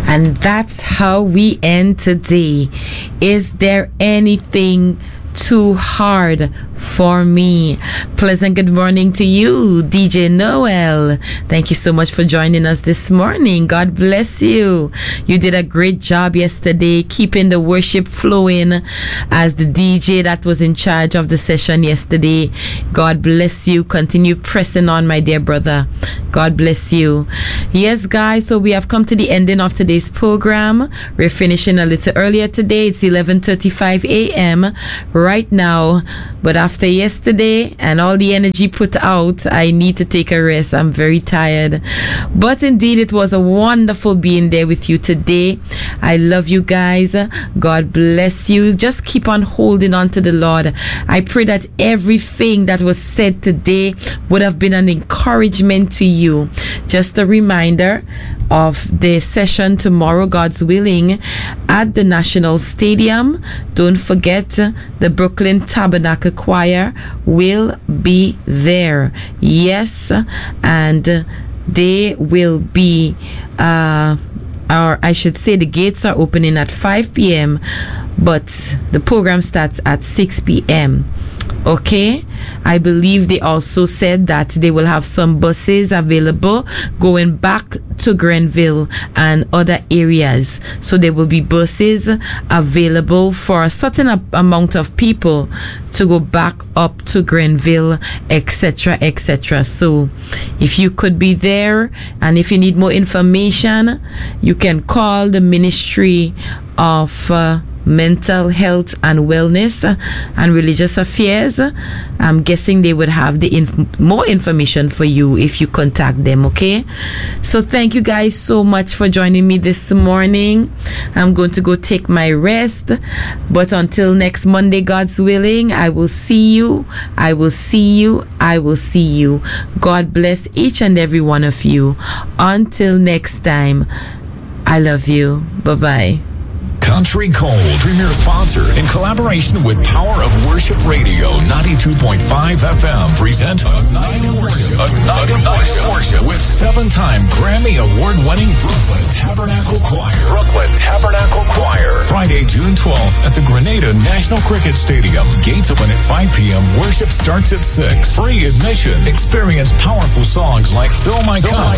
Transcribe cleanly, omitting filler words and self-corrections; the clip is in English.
And that's how we end today. Is there anything too hard for me? Pleasant good morning to you, DJ Noel. Thank you so much for joining us this morning. God bless you. You did a great job yesterday keeping the worship flowing as the DJ that was in charge of the session yesterday. God bless you. Continue pressing on, my dear brother. God bless you. Yes, guys, so we have come to the ending of today's program. We're finishing a little earlier today. It's 11:35 a.m. right now, but after yesterday and all the energy put out, I need to take a rest. I'm very tired, but indeed it was a wonderful being there with you today. I love you guys. God bless you. Just keep on holding on to the Lord. I pray that everything that was said today would have been an encouragement to you. Just a reminder of the session tomorrow, God's willing, at the National Stadium. Don't forget, the Brooklyn Tabernacle Choir will be there. Yes, and they will be, or I should say the gates are opening at 5 p.m., but the program starts at 6 p.m. Okay, I believe they also said that they will have some buses available going back to Grenville and other areas. So there will be buses available for a certain amount of people to go back up to Grenville, etc., etc. So if you could be there, and if you need more information, you can call the Ministry of Mental Health and Wellness and Religious Affairs. I'm guessing they would have the more information for you if you contact them. Okay, so thank you guys so much for joining me this morning. I'm going to go take my rest, but until next Monday, God's willing, I will see you. I will see you. I will see you. God bless each and every one of you. Until next time, I love you. Bye-bye. Country Cold, premier sponsor in collaboration with Power of Worship Radio 92.5 FM, present A Night of Worship. A Night of Worship with 7-time Grammy Award-winning Brooklyn Tabernacle Choir. Brooklyn Tabernacle Choir. Friday, June 12th at the Grenada National Cricket Stadium. Gates open at 5 p.m. Worship starts at 6. Free admission. Experience powerful songs like Fill My Cup,